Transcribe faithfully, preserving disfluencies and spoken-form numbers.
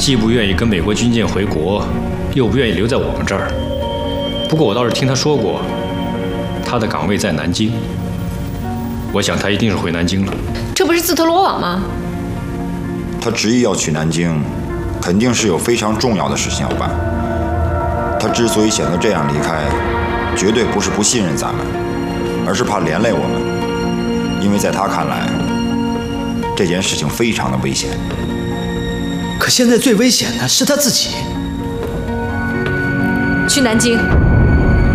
既不愿意跟美国军舰回国，又不愿意留在我们这儿。不过我倒是听他说过，他的岗位在南京。我想他一定是回南京了。 这不是自投罗网吗？ 他执意要去南京，肯定是有非常重要的事情要办。他之所以选择这样离开，绝对不是不信任咱们，而是怕连累我们。因为在他看来，这件事情非常的危险。 可现在最危险的是他自己。 去南京。